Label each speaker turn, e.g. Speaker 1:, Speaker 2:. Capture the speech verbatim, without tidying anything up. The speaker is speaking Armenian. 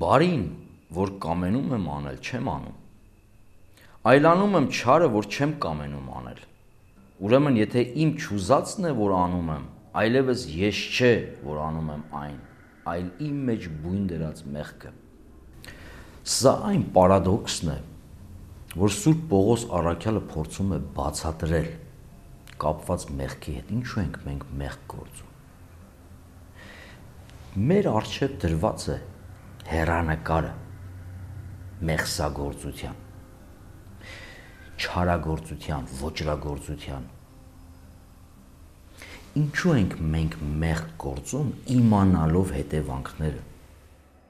Speaker 1: Բարին, որ կամենում եմ անել, չեմ անում։ Այլանում եմ չարը, որ չեմ կամենում անել։ Ուրեմն, եթե իմ չուզածն է, որ անում եմ, այլևս ես չէ, որ անում եմ այն, այլ իմ մեջ բույն դրած մեղքը։ Սա այն պարադոքսն է, որ Սուրբ Պողոս առաքյալը փորձում է բացատրել կապված մեղքի հետ։ Ինչու ենք մենք մեղք գործում։ Մեր առջև դրված է հեռանկարը մեղսագործության, չարագործության, ոճրագործության։ Ինչու ենք մենք մեղք գործում իմանալով հետևանքները։